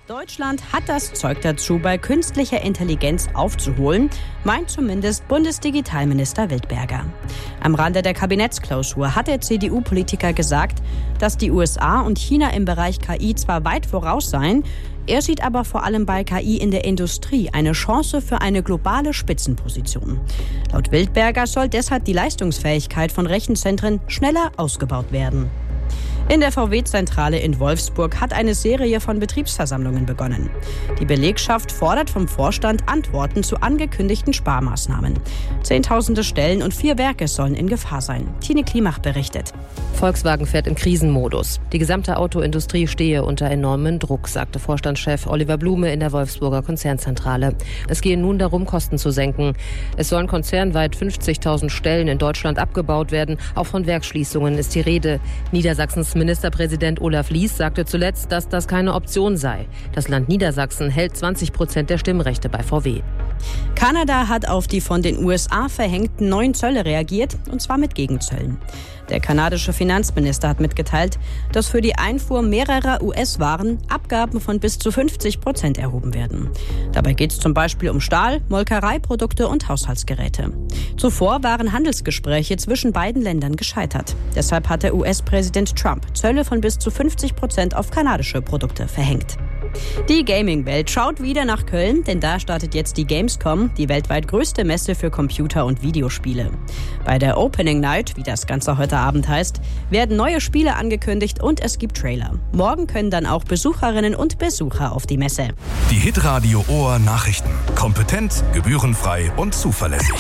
Deutschland hat das Zeug dazu, bei künstlicher Intelligenz aufzuholen, meint zumindest Bundesdigitalminister Wildberger. Am Rande der Kabinettsklausur hat der CDU-Politiker gesagt, dass die USA und China im Bereich KI zwar weit voraus seien, er sieht aber vor allem bei KI in der Industrie eine Chance für eine globale Spitzenposition. Laut Wildberger soll deshalb die Leistungsfähigkeit von Rechenzentren schneller ausgebaut werden. In der VW-Zentrale in Wolfsburg hat eine Serie von Betriebsversammlungen begonnen. Die Belegschaft fordert vom Vorstand Antworten zu angekündigten Sparmaßnahmen. Zehntausende Stellen und 4 Werke sollen in Gefahr sein. Tine Klimach berichtet. Volkswagen fährt im Krisenmodus. Die gesamte Autoindustrie stehe unter enormem Druck, sagte Vorstandschef Oliver Blume in der Wolfsburger Konzernzentrale. Es gehe nun darum, Kosten zu senken. Es sollen konzernweit 50.000 Stellen in Deutschland abgebaut werden. Auch von Werksschließungen ist die Rede. Niedersachsens Ministerpräsident Olaf Lies sagte zuletzt, dass das keine Option sei. Das Land Niedersachsen hält 20% der Stimmrechte bei VW. Kanada hat auf die von den USA verhängten neuen Zölle reagiert, und zwar mit Gegenzöllen. Der kanadische Finanzminister hat mitgeteilt, dass für die Einfuhr mehrerer US-Waren Abgaben von bis zu 50% erhoben werden. Dabei geht es zum Beispiel um Stahl, Molkereiprodukte und Haushaltsgeräte. Zuvor waren Handelsgespräche zwischen beiden Ländern gescheitert. Deshalb hat der US-Präsident Trump Zölle von bis zu 50% auf kanadische Produkte verhängt. Die Gaming-Welt schaut wieder nach Köln, denn da startet jetzt die Gamescom, die weltweit größte Messe für Computer- und Videospiele. Bei der Opening Night, wie das Ganze heute Abend heißt, werden neue Spiele angekündigt und es gibt Trailer. Morgen können dann auch Besucherinnen und Besucher auf die Messe. Die Hitradio Ohr Nachrichten. Kompetent, gebührenfrei und zuverlässig.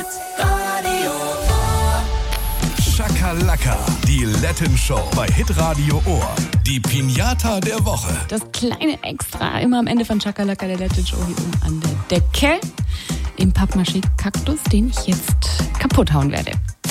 Schakalaka, die Latin Show bei Hitradio Ohr. Die Piñata der Woche. Das kleine Extra immer am Ende von Schakalaka, der Latin Show, hier oben an der Decke. Im Pappmaché-Kaktus, den ich jetzt kaputt hauen werde.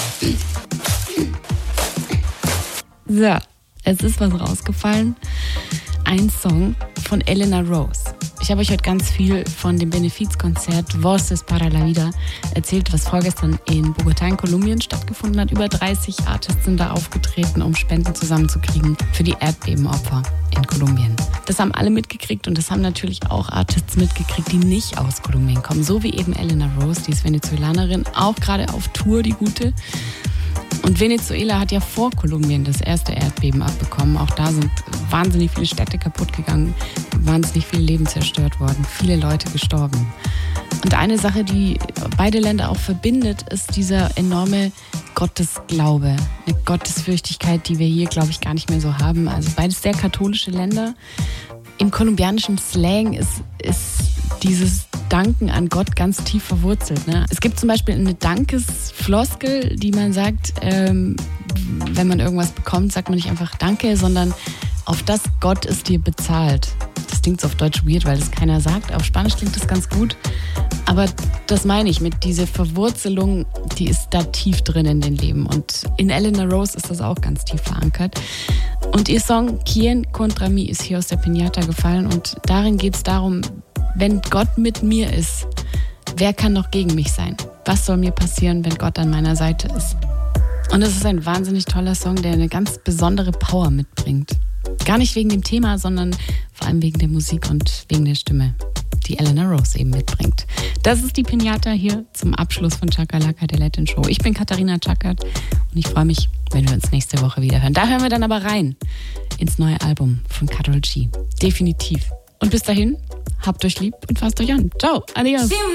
So, es ist was rausgefallen. Ein Song von Elena Rose. Ich habe euch heute ganz viel von dem Benefizkonzert Voces para la Vida erzählt, was vorgestern in Bogotá in Kolumbien stattgefunden hat. Über 30 Artists sind da aufgetreten, um Spenden zusammenzukriegen für die Erdbebenopfer in Kolumbien. Das haben alle mitgekriegt und das haben natürlich auch Artists mitgekriegt, die nicht aus Kolumbien kommen. So wie eben Elena Rose, die ist Venezuelanerin, auch gerade auf Tour, die Gute. Und Venezuela hat ja vor Kolumbien das erste Erdbeben abbekommen. Auch da sind wahnsinnig viele Städte kaputt gegangen, wahnsinnig viele Leben zerstört worden, viele Leute gestorben. Und eine Sache, die beide Länder auch verbindet, ist dieser enorme Gottesglaube, eine Gottesfürchtigkeit, die wir hier, glaube ich, gar nicht mehr so haben. Also beides sehr katholische Länder. Im kolumbianischen Slang ist dieses Danken an Gott ganz tief verwurzelt. Ne? Es gibt zum Beispiel eine Dankesfloskel, die man sagt, wenn man irgendwas bekommt, sagt man nicht einfach Danke, sondern auf das Gott es dir bezahlt. Das klingt so auf Deutsch weird, weil das keiner sagt. Auf Spanisch klingt das ganz gut. Aber das meine ich mit dieser Verwurzelung, die ist da tief drin in den Leben. Und in Elena Rose ist das auch ganz tief verankert. Und ihr Song Quien contra mí ist hier aus der Piñata gefallen. Und darin geht es darum, wenn Gott mit mir ist, wer kann noch gegen mich sein? Was soll mir passieren, wenn Gott an meiner Seite ist? Und es ist ein wahnsinnig toller Song, der eine ganz besondere Power mitbringt. Gar nicht wegen dem Thema, sondern vor allem wegen der Musik und wegen der Stimme, die Elena Rose eben mitbringt. Das ist die Piñata hier zum Abschluss von Schakalaka, der Latin Show. Ich bin Katharina Tschakert und ich freue mich, wenn wir uns nächste Woche wieder hören. Da hören wir dann aber rein ins neue Album von Karol G. Definitiv. Und bis dahin, habt euch lieb und fasst euch an. Ciao, adios.